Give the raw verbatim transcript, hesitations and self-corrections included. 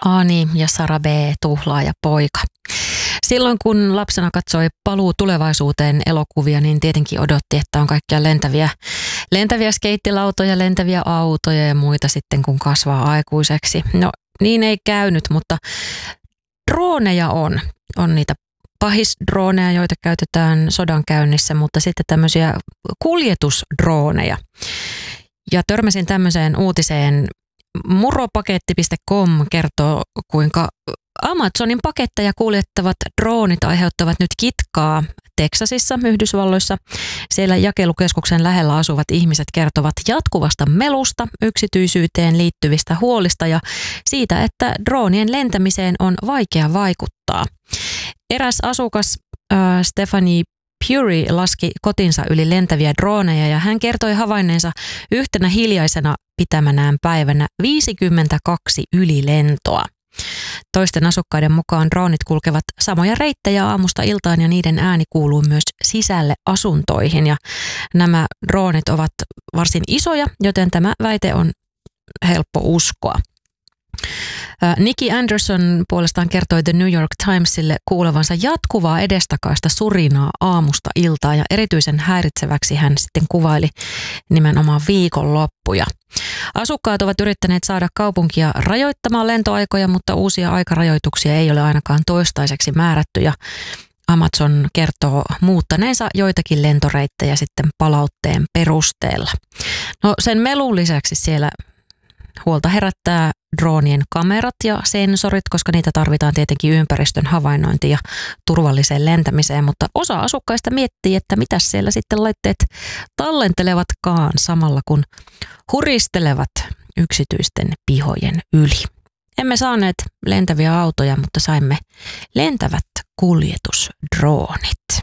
Ani ja Sara B. tuhlaaja poika. Silloin kun lapsena katsoi Paluu tulevaisuuteen -elokuvia, niin tietenkin odotti, että on kaikkia lentäviä, lentäviä skeittilautoja, lentäviä autoja ja muita sitten kun kasvaa aikuiseksi. No niin ei käynyt, mutta drooneja on. On niitä pahisdrooneja, joita käytetään sodankäynnissä, mutta sitten tämmöisiä kuljetusdrooneja. Ja törmäsin tämmöiseen uutiseen. Muropaketti piste com kertoo, kuinka Amazonin paketteja kuljettavat droonit aiheuttavat nyt kitkaa Teksasissa, Yhdysvalloissa. Siellä jakelukeskuksen lähellä asuvat ihmiset kertovat jatkuvasta melusta, yksityisyyteen liittyvistä huolista ja siitä, että droonien lentämiseen on vaikea vaikuttaa. Eräs asukas äh, Stephanie Puri laski kotinsa yli lentäviä drooneja ja hän kertoi havainneensa yhtenä hiljaisena pitämänään päivänä viisikymmentäkaksi ylilentoa. Toisten asukkaiden mukaan droonit kulkevat samoja reittejä aamusta iltaan ja niiden ääni kuuluu myös sisälle asuntoihin. Ja nämä droonit ovat varsin isoja, joten tämä väite on helppo uskoa. Nikki Anderson puolestaan kertoi The New York Timesille kuulevansa jatkuvaa edestakaista surinaa aamusta iltaan ja erityisen häiritseväksi hän sitten kuvaili nimenomaan viikonloppuja. Asukkaat ovat yrittäneet saada kaupunkia rajoittamaan lentoaikoja, mutta uusia aikarajoituksia ei ole ainakaan toistaiseksi määrätty ja Amazon kertoo muuttaneensa joitakin lentoreittejä sitten palautteen perusteella. No sen melun lisäksi siellä huolta herättää droonien kamerat ja sensorit, koska niitä tarvitaan tietenkin ympäristön havainnointiin ja turvalliseen lentämiseen, mutta osa asukkaista miettii, että mitä siellä sitten laitteet tallentelevatkaan samalla kun huristelevat yksityisten pihojen yli. Emme saaneet lentäviä autoja, mutta saimme lentävät kuljetusdroonit.